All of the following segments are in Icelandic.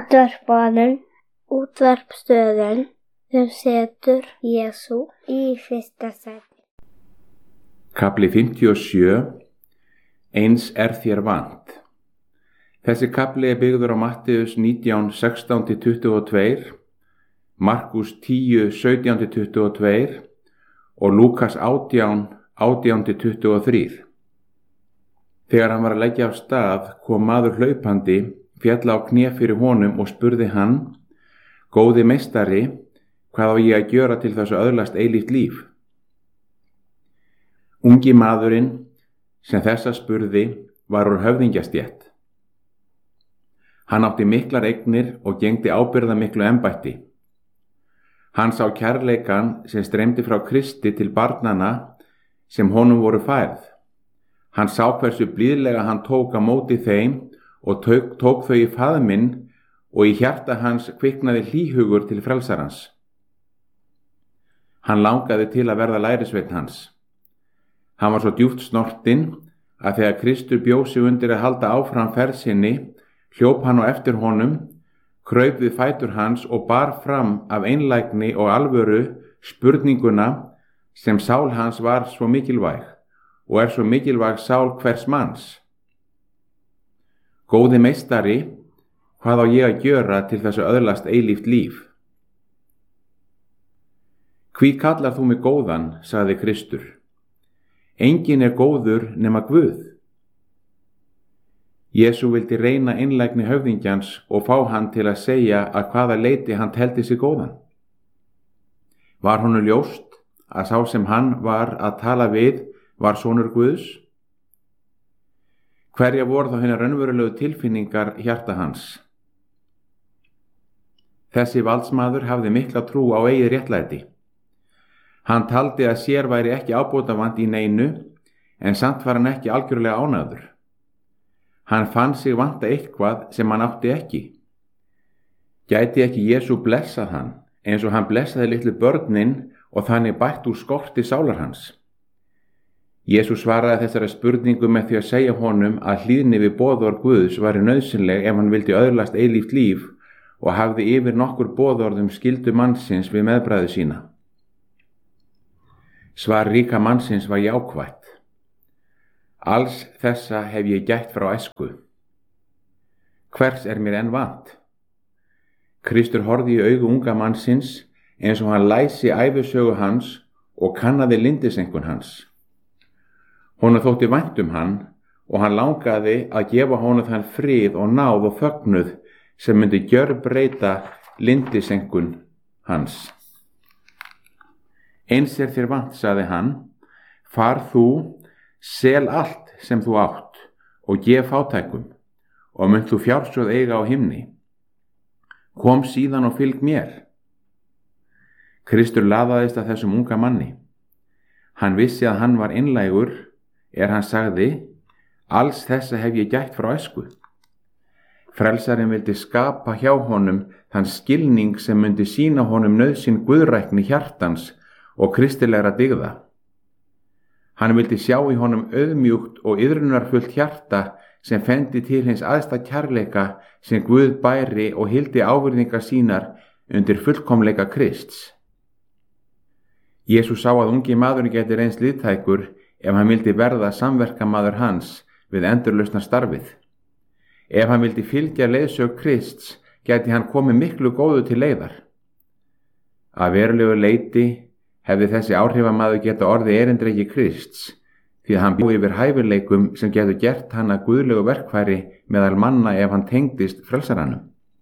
Útvarpsstöðin sem setur Jesú í fyrsta sæti. Kafli 57. Eins þér vant. Þessi kafli byggður á Mattheus 19, 16-22, Markus 10, 17-22 og Lúkas 18, 18-23. Þegar hann var að leggja af stað kom maður hlaupandi, féll á kné fyrir honum og spurði hann: Góði meistari, hvað á ég að gjöra til þess að öðlast eilíft líf? Ungi maðurinn sem þessa spurði var úr höfðingjastétt. Hann átti miklar eignir og gegndi ábyrgðarmiklu embætti. Hann sá kærleikann sem streymdi frá Kristi til barnanna sem honum voru færð. Hann sá hversu blíðlega hann tók á móti þeim og tók þau í faðminn, og í hjarta hans kviknaði hlýhugur til frelsarans. Hann langaði til að verða lærisveinn hans. Hann var svo djúpt snortinn að þegar Kristur bjó sig undir að halda áfram ferð sinni, hljóp hann á eftir honum, kraup við fætur hans og bar fram af einlægni og alvöru spurninguna sem sál hans var svo mikilvæg og svo mikilvæg sál hvers manns. Góði meistari, hvað á ég að gjöra til þess að öðlast eilíft líf? Hví kallar þú mig góðan, sagði Kristur. Enginn góður nema Guð. Jesú vildi reyna einlægni höfðingjans og fá hann til að segja að hvaða leyti hann teldi sig góðan. Var honum ljóst að sá sem hann var að tala við var sonur Guðs? Hverja voru þá hinar raunverulegu tilfinningar hjarta hans? Þessi valdsmaður hafði mikla trú á eigið réttlæti. Hann taldi að sér væri ekki ábótavant í neinu, en samt var hann ekki algjörlega ánægður. Hann fann sig vanta eitthvað sem hann átti ekki. Gæti ekki Jesú blessað hann, eins og hann blessaði litlu börnin og þannig bætt úr skorti sálar hans? Jesú svaraði þessari spurningu með því að segja honum að hlýðni við boðorð Guðs væri nauðsynleg ef hann vildi öðlast eilíft líf, og hafði yfir nokkur boðorðum skyldu mannsins við meðbræðu sína. Svar ríka mannsins var jákvætt. Alls þessa hef ég gætt frá æsku. Hvers mér enn vant? Kristur horfði í augu unga mannsins eins og hann læsi ævisögu hans og kannaði lindisenkun hans. Honum þótti vænt hann og hann langaði að gefa honum þann frið og náð og fögnuð sem myndi gjörbreyta lindisenkun hans. Eins þér vant, sagði hann, far þú, sel allt sem þú átt og gef fátækum, og munt þú fjársjóð eiga á himni. Kom síðan og fylg mér. Kristur laðaðist að þessum unga manni. Hann vissi að hann var einlægur, hann sagði: Alls þessa hef ég gætt frá æsku. Frelsarinn vildi skapa hjá honum þann skilning sem myndi sýna honum nauðsyn guðrækni hjartans og kristilegra dygða. Hann vildi sjá í honum auðmjúkt og iðrunarfullt hjarta sem fendi til hins æðsta kærleika sem Guð bæri og hildi ávirðingar sínar undir fullkomleika Krists. Jesús sá að ungi maðurinn gæti reynst liðtækur ef hann vildi verða samverkamaður hans við endurlausnar starfið. Ef hann vildi fylgja leiðsög Krists gæti hann komið miklu góðu til leiðar. Að verulegu leyti hefði þessi áhrifamaður geta orðið erindreki Krists, því að hann bjó yfir hæfileikum sem getur gert hann að guðlegu verkfæri meðal manna ef hann tengdist frelsaranum.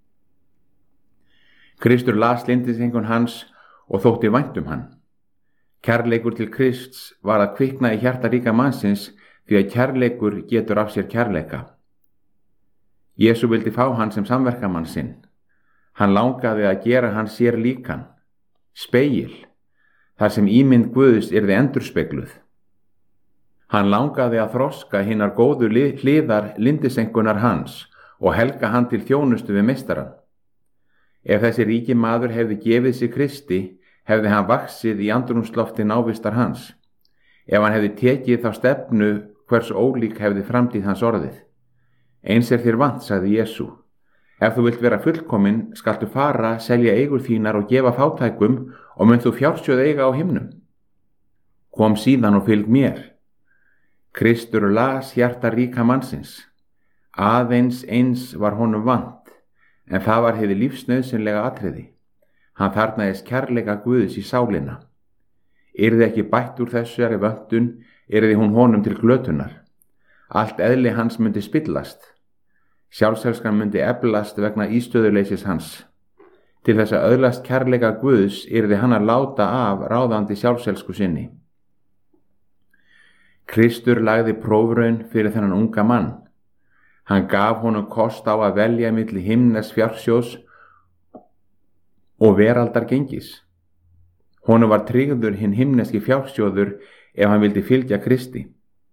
Kristur las lindisenkun hans og þótti vænt hann. Kærleikur til Krists var að kvikna í hjarta ríka mannsins, því að kærleikur getur af sér kærleika. Jesú vildi fá hann sem samverkamann sinn. Hann langaði að gera hann sér líkan, spegil, þar sem ímynd Guðs yrði endurspegluð. Hann langaði að þroska hinar góðu hliðar lindisenkunar hans og helga hann til þjónustu við meistarann. Ef þessi ríki maður hefði gefið sig Kristi, hefði hann vaxið í andrúmslofti návistar hans. Ef hann hefði tekið þá stefnu, hvers ólík hefði framtíð hans orðið. Eins þér vant, sagði Jesú. Ef þú vilt vera fullkomin, skaltu fara, selja eigur þínar og gefa fátækum og munt þú fjársjóð eiga á himnum. Kom síðan og fylg mér. Kristur las hjarta ríka mannsins. Aðeins eins var honum vant, en það var hið lífsnauðsynlega atriði. Hann þarnaðist kærleika Guðs í sálina. Yrði ekki bætt úr þessari vöntun, yrði hún honum til glötunar. Allt eðli hans myndi spillast. Sjálfselskan myndi eflast vegna ístöðuleysis hans. Til þess að öðlast kærleika Guðs yrði hann að láta af ráðandi sjálfselsku sinni. Kristur lagði prófraun fyrir þennan unga mann. Hann gaf honum kost á að velja milli himnes fjársjóðs og veraldar gengis. Honum var tryggður hinn himneski fjársjóður ef hann vildi fylgja Kristi.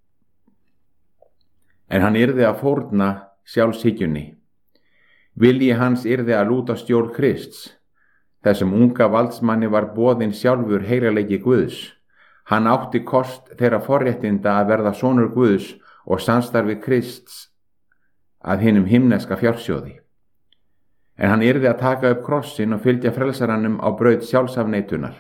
En hann yrði að fórna sjálfshyggjunni. Vilji hans yrði að lúta stjórn Krists. Þessum unga valdsmanni var boðinn sjálfur heilagleiki Guðs. Hann átti kost þeirra forréttinda að verða sonur Guðs og samstarfi Krists að hinum himneska fjársjóði. En hann yrði að taka upp krossin og fylgja frelsarannum á braut sjálfsafneitunar.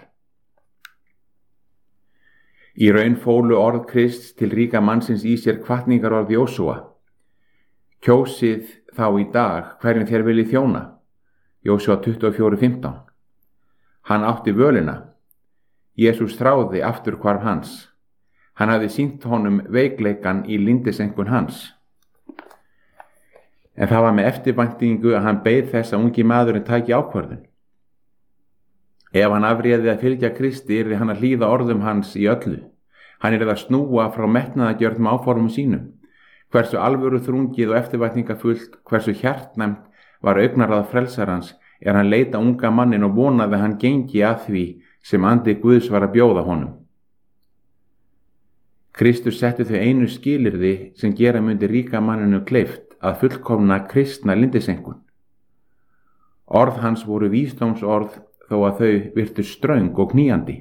Í raun fólu orð Krists til ríka mannsins í sér hvatningarorð Jósúa. Kjósið þá í dag hverjum þér viljið þjóna. Jósúa 24:15. Hann átti völina. Jesús þráði afturhvarf hans. Hann hafði sýnt honum veikleikan í lindisenkun hans. En það var með eftirvæntingu að hann beið þess að ungi maðurinn tæki ákvörðun. Ef hann afréði að fylgja Kristi yrði hann að hlýða orðum hans í öllu. Hann yrði að snúa frá metnaðargjörnum áformum sínum. Hversu alvöru þrungið og eftirvæntingafullt, hversu hjartnæmt var augnaráð frelsarans hann leita unga mannin og vonaði að hann gengi að því sem andi Guðs var að bjóða honum. Kristur setti þau einu skilyrði sem gera myndi ríka manninu kleift að fullkomna kristna lindisenkun. Orð hans voru vísdómsorð þó að þau virtu ströng og knýjandi.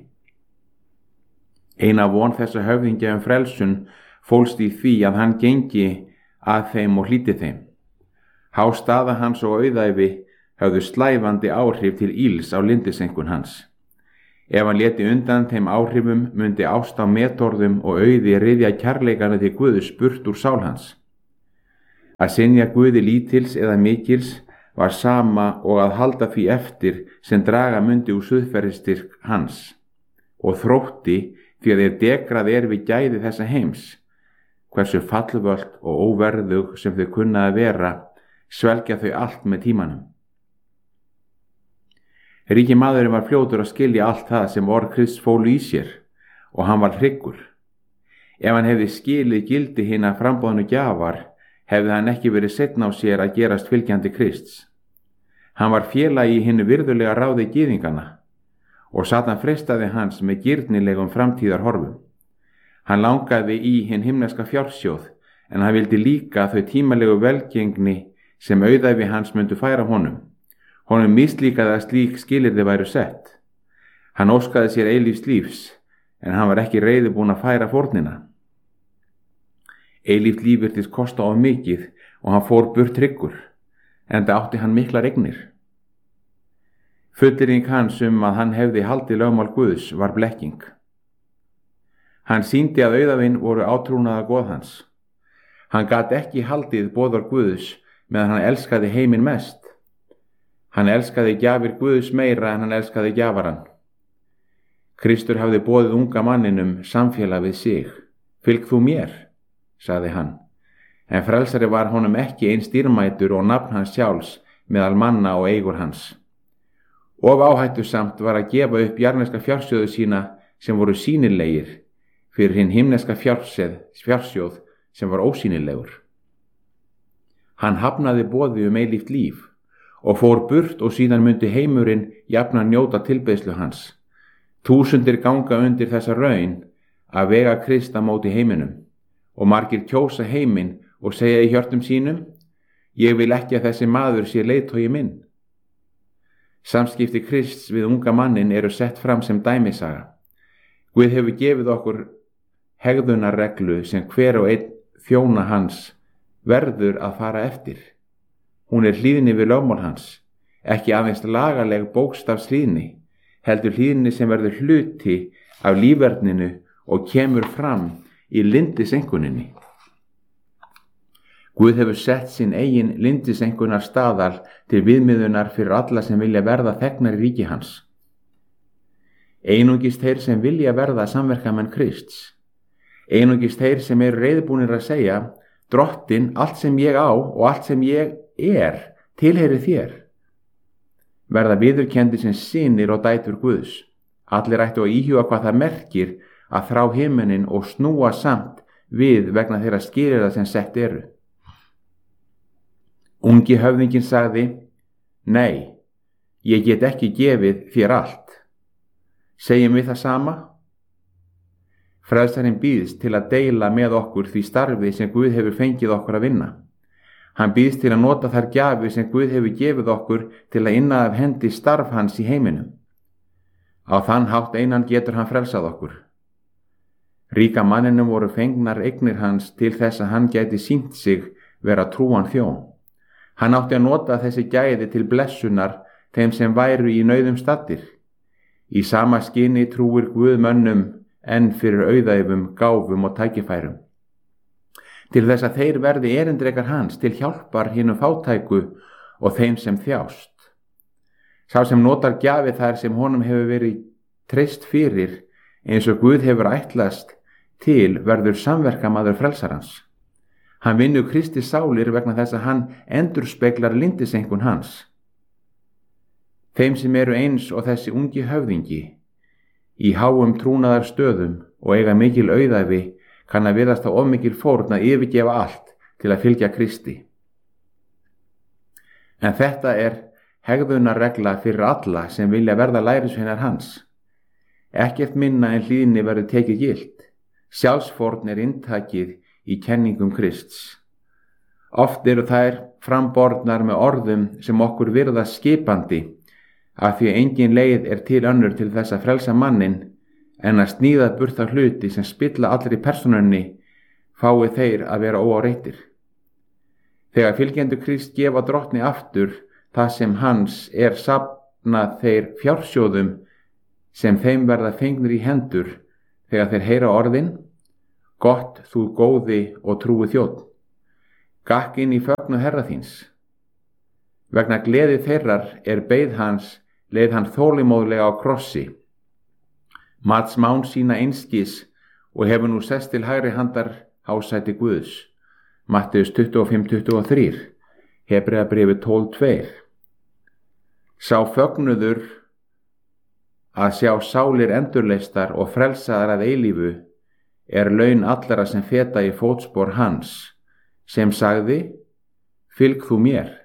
Eina von þessa höfðingja frelsun fólst í því að hann gengi að þeim og hlýti þeim. Há staða hans og auðæfi höfðu slævandi áhrif til íls á lindisenkun hans. Ef hann léti undan þeim áhrifum myndi ást á metorðum og auði ryðja kærleikana til Guðs burt úr sál hans. Að synja Guði lítils eða mikils var sama og að halda því eftir sem draga myndi úr suðferðistyrk hans og þrótti því að dekrað við gæði þessa heims. Hversu fallvöld og óverðug sem þau kunna að vera, svelgja þau allt með tímanum. Ríki maðurinn var fljótur að skilja allt það sem orð Krists fólu í sér og hann var hryggur. Ef hann hefði skilið gildi hinna framboðnu gjafar, hefði hann ekki verið seinna á sér að gerast fylgjandi Krists. Hann var félagi í hinnu virðulega ráði gyðingana og Satan freistaði hans með girnilegum framtíðarhorfum. Hann langaði í hinn himneska fjársjóð en hann vildi líka þau tímalegu velgengni sem auðæfi hans myndu færa honum. Honum mislíkaði að slík skilyrði væru sett. Hann óskaði sér eilífs lífs en hann var ekki reiðubúinn að færa fórnina. Eilíft líf virtist kosta of mikið og hann fór burt hryggur, enda átti hann miklar eignir. Fullyrðing hans að hann hefði haldið lögmál Guðs var blekking. Hann sýndi að auðæfin voru átrúnaða goð hans. Hann gat ekki haldið boðorð Guðs meðan hann elskaði heiminn mest. Hann elskaði gjafir Guðs meira en hann elskaði gjafarann. Kristur hafði boðið unga manninum samfélag við sig. Fylg þú mér, sagði hann, en frelsari var honum ekki eins dýrmætur og nafn hans sjálfs meðal manna og eigur hans. Of áhættusamt var að gefa upp jarneska fjársjóðu sína sem voru sýnilegir fyrir hinn himneska fjársjóð sem var ósýnilegur. Hann hafnaði boði eilíft líf og fór burt og síðan myndi heimurinn jafnan njóta tilbeiðslu hans. Þúsundir ganga undir þessa raun að vega Krist á móti heiminum og margir kjósa heiminn og segja í hjörtum sínum: ég vil ekki að þessi maður sé leiðtogi minn. Samskipti Krists við unga mannin eru sett fram sem dæmisaga. Guð hefur gefið okkur hegðunarreglu sem hver og einn þjóna hans verður að fara eftir Hún er hlýðni við lögmál hans, ekki aðeins lagaleg bókstafshlýðni, heldur hlýðni sem verður hluti af líferninu og kemur fram í lindisenkuninni. Guð hefur sett sinn eigin lindisenkunar staðal til viðmiðunar fyrir alla sem vilja verða þegnar í ríki hans. Einungis þeir sem vilja verða samverkamenn Krists. Einungis þeir sem eru reiðubúnir að segja: Drottinn, allt sem ég á og allt sem ég tilheyrir þér. Verða viðurkenndi sem synir og dætur Guðs. Allir ættu að íhuga hvað það merkir að þrá himinin og snúa samt við vegna þeirra skilyrða sem sett eru. Ungi höfðinginn sagði: Nei, ég get ekki gefið þér allt. Segjum við það sama? Frelsarinn býðst til að deila með okkur því starfi sem Guð hefur fengið okkur að vinna. Hann býðst til að nota þær gjafir sem Guð hefur gefið okkur til að inna af hendi starf hans í heiminum. Á þann hátt einan getur hann frelsað okkur. Ríka manninum voru fengnar eignir hans til þess að hann gæti sýnt sig vera trúan þjón. Hann átti að nota þessi gæði til blessunar þeim sem væru í nauðum staddir. Í sama skyni trúir Guð mönnum enn fyrir auðæfum, gáfum og tækifærum. Til þess að þeir verði erindrekar hans til hjálpar hinum fátæku og þeim sem þjást. Sá sem notar gjafi þær sem honum hefur verið treyst fyrir, eins og Guð hefur ætlast til, verður samverkamaður frelsarans. Hann vinnur Kristi sálir vegna þess að hann endurspeglar lindisenkun hans. Þeim sem eru eins og þessi ungi höfðingi, í háum trúnaðar stöðum og eiga mikil auðæfi, kann að virðast á of mikil fórn að yfirgefa allt til að fylgja Kristi. En þetta er hegðunarregla fyrir alla sem vilja verða lærisveinar hans. Ekkert minna en hlýðni verður tekið gilt. Sjálfsfórn er inntakið í kenningum Krists. Oft eru þær frambornar með orðum sem okkur virðast skipandi, af því engin leið er til önnur til þess að frelsa mannin en að sníða burt þá hluti sem spilla allri persónunni, fái þeir að vera óáreittir. Þegar fylgjendur Krist gefa Drottni aftur það sem hans er safnað þeir fjársjóðum sem þeim verða fengnir í hendur þegar þeir heyra orðin: Gott þú góði og trúi þjónn, gakk inn í fögnuð Herra þíns. Vegna gleði þeirrar er beið hans, leið hann þolinmóðlega á krossi. Mat smán sína einskis og hefur nú sest til hægri handar hásæti Guðs. Matteus 25:23, Hebreabréfið 12:2. Sá fögnuður að sjá sálir endurleistar og frelsaðar að eilífu er laun allara sem feta í fótspor hans, sem sagði: Fylg þú mér.